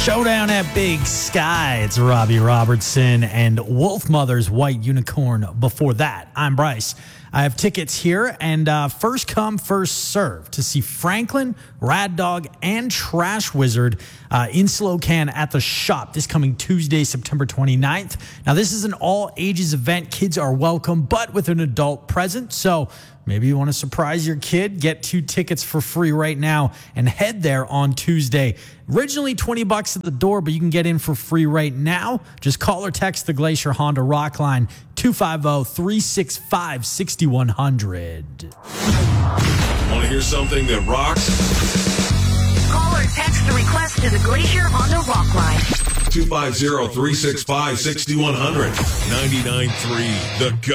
Showdown at Big Sky. It's Robbie Robertson and Wolf Mother's White Unicorn. Before that, I'm Bryce. I have tickets here, and first come, first serve to see Franklin, Rad Dog, and Trash Wizard in Slocan at the Shop this coming Tuesday, September 29th. Now, this is an all-ages event. Kids are welcome, but with an adult present, so maybe you want to surprise your kid. Get 2 tickets for free right now and head there on Tuesday. Originally $20 at the door, but you can get in for free right now. Just call or text the Glacier Honda Rock line 250-365-6100. Want to hear something that rocks? Call or text the request to the Glacier Honda Rock line 250-365-6100. 99.3 The Go.